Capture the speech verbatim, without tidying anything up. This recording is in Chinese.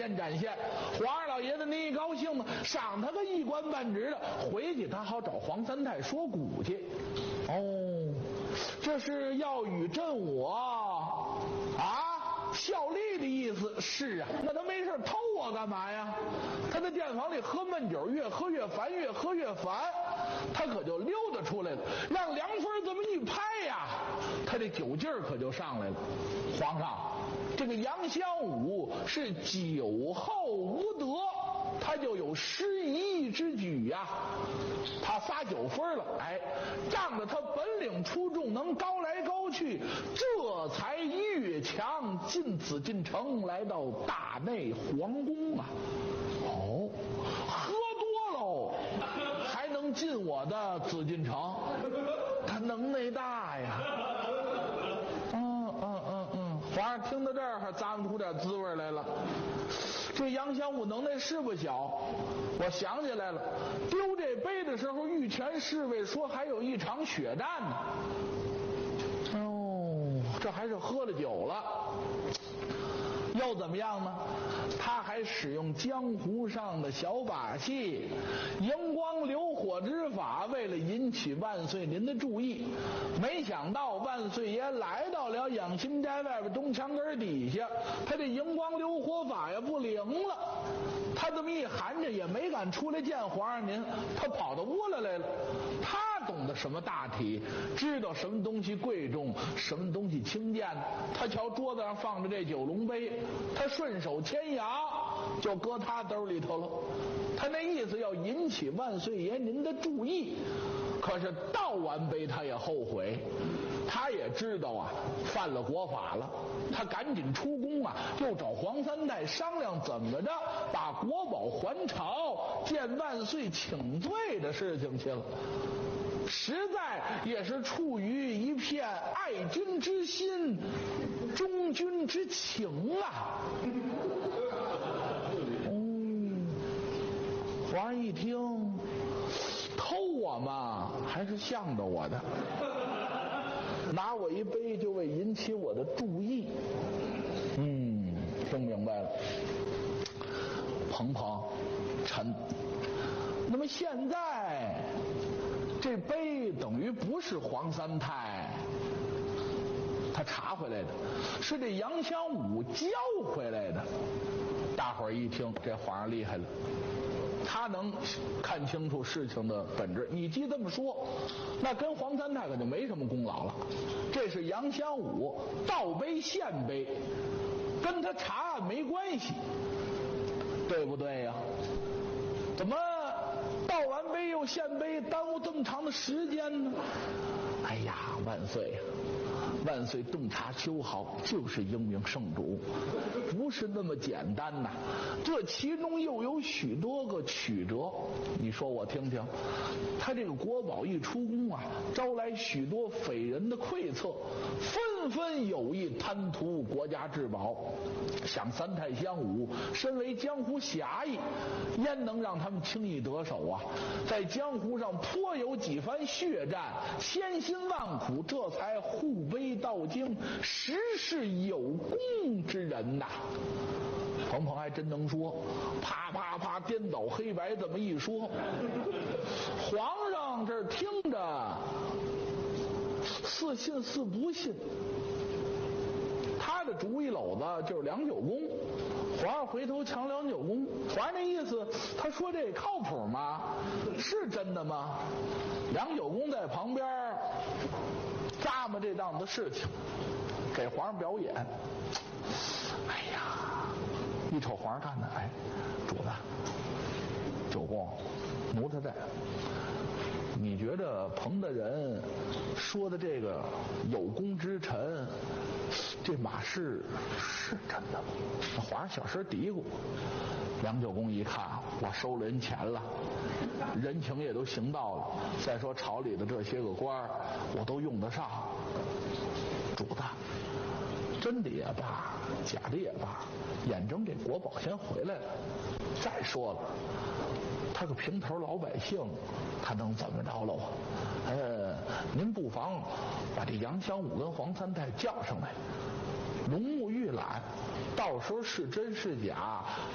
现展现。皇上老爷子您一高兴呢，赏他个一官半职的，回去他好找黄三太说古去。哦，这是要与朕我啊效力的意思。是啊，那他没事偷我干嘛呀？他在店房里喝闷酒，越喝越烦，越喝越烦，他可就溜达出来了，让梁芬这么一拍呀，他这酒劲儿可就上来了。皇上，这个杨香武是酒后无德，他就有失仪之举呀、啊，他撒酒疯了，哎，仗着他本领出众，能高来高去，这才越墙进紫禁城，来到大内皇宫啊。哦，喝多喽，还能进我的紫禁城，他能耐大呀。嗯嗯嗯嗯，皇上听到这儿，咂摸出点滋味来了。这杨香武能耐是不小，我想起来了，丢这杯的时候，御前侍卫说还有一场血战呢。哦，这还是喝了酒了。又怎么样呢？他还使用江湖上的小把戏，荧光流火之法，为了引起万岁您的注意。没想到万岁爷来到了养心斋外边东墙根底下，他这荧光流火法呀不灵了。他这么一含着也没敢出来见皇上您，他跑到窝里来了。他懂得什么大体，知道什么东西贵重，什么东西轻贱。他瞧桌子上放着这九龙杯，他顺手牵羊就搁他兜里头了。他那意思要引起万岁爷您的注意，可是倒完杯他也后悔，他也知道啊犯了国法了，他赶紧出宫啊，又找黄三太商量怎么着把国宝还朝，见万岁请罪的事情去了。实在也是出于一片爱君之心，忠君之情啊。嗯，皇上一听，偷我嘛，还是向着我的，拿我一杯就为引起我的注意。嗯，听明白了。鹏鹏，臣，那么现在这杯等于不是黄三太他查回来的，是这杨香武交回来的。大伙儿一听，这皇上厉害了，他能看清楚事情的本质。你既这么说，那跟黄三太可就没什么功劳了。这是杨香武盗杯献杯，跟他查案没关系，对不对呀？怎么倒完杯又献杯，耽误这么长的时间呢？哎呀，万岁呀！万岁洞察秋毫，就是英明圣主，不是那么简单呐。这其中又有许多个曲折，你说我听听。他这个国宝一出宫啊，招来许多匪人的窥测，纷纷有意贪图国家至宝。想三太香武身为江湖侠义，焉能让他们轻易得手啊？在江湖上颇有几番血战，千辛万苦，这才护杯到京，实是有功之人呐。鹏鹏还真能说，啪啪啪颠倒黑白这么一说，皇上这听着似信似不信。他的主意篓子就是梁九公，皇上回头抢梁九公，皇上那意思，他说这靠谱吗？是真的吗？梁九公在旁边咂摸这档子事情，给皇上表演。哎呀，一瞅皇上看呢，哎，主子，九公，奴才在。你觉得彭大人说的这个有功之臣，这马是是真的吗？皇上小声嘀咕。梁九公一看，我收了人钱了，人情也都行到了，再说朝里的这些个官我都用得上。主子，真的也罢，假的也罢，眼睁这国宝先回来了。再说了，他个平头老百姓，他能怎么着了啊？呃，您不妨把这杨香武跟黄三太叫上来，龙目预览，到时候是真是假